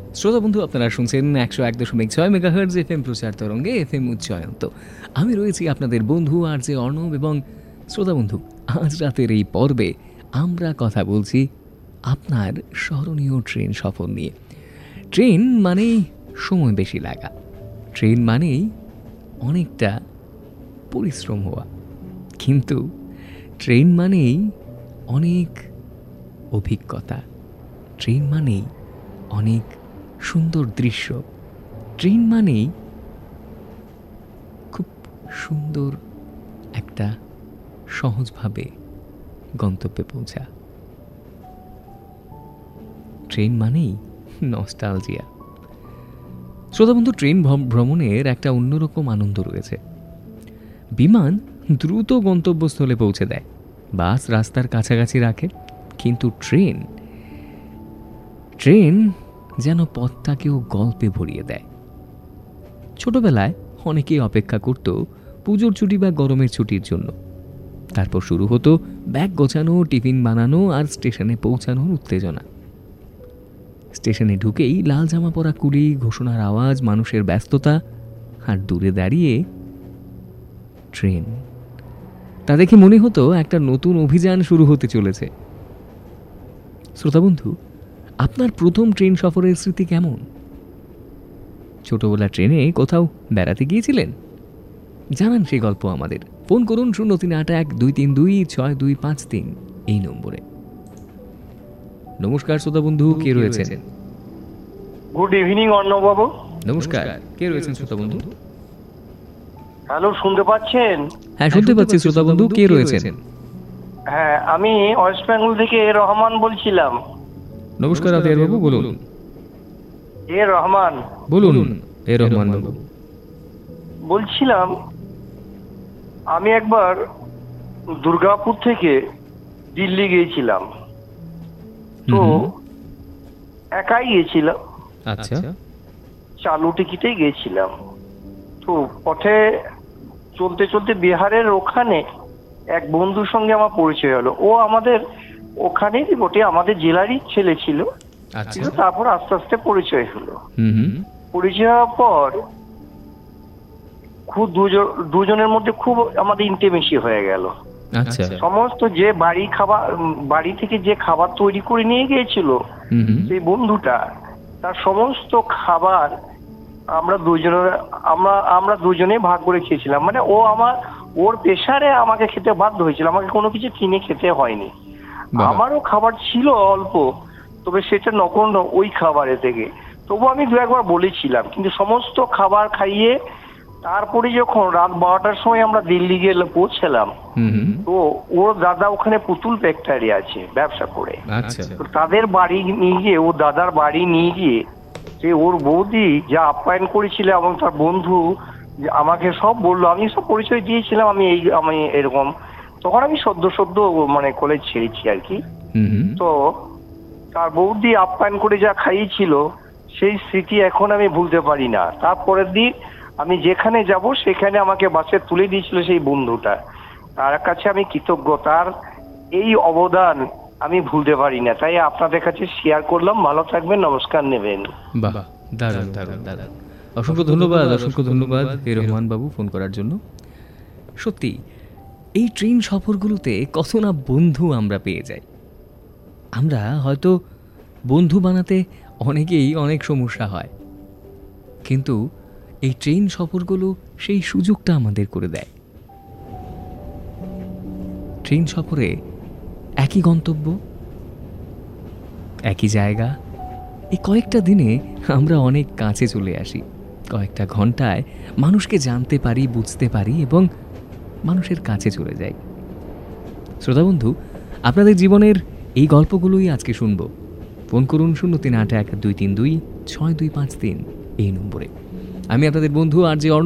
শ্রোতা বন্ধু, আপনারা শুনছেন 101.6 মেগাহার্টজ এফএম প্রচার তরঙ্গে এফএম উচ্চায়ন্ত। আমি রয়েছি আপনাদের বন্ধু আর যে অর্ণব। এবং শ্রোতা বন্ধু, আজ রাতের এই পর্বে আমরা কথা বলছি আপনার স্মরণীয় ট্রেন সফর নিয়ে। ট্রেন মানেই সময় বেশি লাগা, ট্রেন মানেই অনেকটা পরিশ্রম হওয়া, কিন্তু ট্রেন মানেই অনেক অভিজ্ঞতা, ট্রেন মানেই অনেক সুন্দর দৃশ্য, ট্রেন মানেই খুব সুন্দর একটা সহজভাবে গন্তব্যে পৌঁছা। ট্রেন মানেই নস্টালজিয়া। শ্রোতা বন্ধু, ট্রেন ভ্রমণের একটা অন্যরকম আনন্দ রয়েছে। বিমান দ্রুত গন্তব্যস্থলে পৌঁছে দেয়, বাস রাস্তার কাছাকাছি রাখে, কিন্তু ট্রেন যেন পথটাকেও গল্পে ভরিয়ে দেয়। ছোটবেলায় অনেকেই অপেক্ষা করত পুজোর ছুটি বা গরমের ছুটির জন্য। তারপর শুরু হতো ব্যাগ গোছানো, টিফিন বানানো আর স্টেশনে পৌঁছানোর উত্তেজনা। স্টেশনে ঢুকেই লাল জামা পরা কুলি, ঘোষণার আওয়াজ, মানুষের ব্যস্ততা, আর দূরে দাঁড়িয়ে ট্রেন। তা দেখে মনে হতো একটা নতুন অভিযান শুরু হতে চলেছে। শ্রোতা বন্ধু, আপনার প্রথম ট্রেন সফরের স্মৃতি কেমন? ছোটবেলা ট্রেনে কোথাও বেড়াতে গিয়েছিলেন? জানান সেই গল্প আমাদের। ফোন করুন 0381-232-6253 এই নম্বরে। নমস্কার শ্রোতা বন্ধু, কে রয়েছেন? গুড ইভিনিং অর্ণব বাবু। নমস্কার, কে রয়েছেন শ্রোতা বন্ধু? হ্যালো, শুনতে পাচ্ছেন? হ্যাঁ, শুনতে পাচ্ছি শ্রোতা বন্ধু, কে রয়েছেন? হ্যাঁ, আমি ওয়েস্ট বেঙ্গল থেকে রহমান বলছিলাম। নমস্কার আতিয়ার বাবু, বলুন। রহমান বলুন। রহমান বাবু বলছিলাম, আমি একবার দুর্গাপুর থেকে দিল্লি গিয়েছিলাম, তো একাই গিয়েছিলাম। আচ্ছা। চালু টিকিটেই গিয়েছিলাম। তো পথে চলতে চলতে বিহারের ওখানে এক বন্ধুর সঙ্গে আমার পরিচয় হলো। ও আমাদের ওখানেরই বটে, আমাদের জেলারই ছেলে ছিল। তারপর আস্তে আস্তে পরিচয় হলো। পরিচয় হওয়ার পর খুব দুজনের মধ্যে খুব আমাদের ইন্টিমেসি হয়ে গেল। সমস্ত যে বাড়ি থেকে যে খাবার তৈরি করে নিয়ে গিয়েছিল সেই বন্ধুটা, তার সমস্ত খাবার আমরা দুজনে ভাগ করে খেয়েছিলাম। মানে ওর প্রেসারে আমাকে খেতে বাধ্য হয়েছিল, আমাকে কোনো কিছু কিনে খেতে হয়নি। আমারও খাবার ছিল অল্প, তবে সেটা নগণ্য ওই খাবারে থেকে। তবু আমি দু একবার বলেছিলাম, কিন্তু সমস্ত খাবার খাইয়ে তারপরে যখন রাত 12টার সময় আমরা দিল্লি গিয়ে পৌঁছলাম, তো ওর দাদা ওখানে পুতুল ফ্যাক্টরি আছে, ব্যবসা করে। তো তাদের বাড়ি নিয়ে গিয়ে, ওর দাদার বাড়ি নিয়ে গিয়ে, যে ওর বৌদি যা আপ্যায়ন করেছিল এবং তার বন্ধু আমাকে সব বললো, আমি সব পরিচয় দিয়েছিলাম আমি এরকম। তখন আমি সদ্য মানে কলেজ ছেড়েছি আর কি। তো তার বৌদি আপ্যায়ন করে যা খাইয়েছিল, সেই স্মৃতি এখন আমি ভুলতে পারি না। তারপরের দিন আমি যেখানে যাব সেখানে আমাকে বাসে তুলে দিয়েছিল সেই বন্ধুটা। তার কাছে আমি কৃতজ্ঞ, তার এই অবদান আমি ভুলতে পারি না। তাই আপনাদের কাছে শেয়ার করলাম। ভালো থাকবেন, নমস্কার নেবেন। বাহ, দারুণ দারুণ দারুণ। অসংখ্য ধন্যবাদ রহমান বাবু ফোন করার জন্য। সত্যি এই ট্রেন সফরগুলোতে কত না বন্ধু আমরা পেয়ে যাই। আমরা হয়তো বন্ধু বানাতে অনেকেই অনেক সমস্যা হয়, কিন্তু এই ট্রেন সফরগুলো সেই সুযোগটা আমাদের করে দেয়। ট্রেন সফরে একই গন্তব্য, একই জায়গা, এই কয়েকটা দিনে আমরা অনেক কাছে চলে আসি। কয়েকটা ঘন্টায় মানুষকে জানতে পারি, বুঝতে পারি এবং মানুষের কাছে চলে যাই। শ্রোতা বন্ধু, আপনাদের জীবনের এই গল্পগুলোই আজকে শুনবো। ফোন করুন 0381-232-6253 এই নম্বরে। আমি আপনাদের বন্ধু আর যে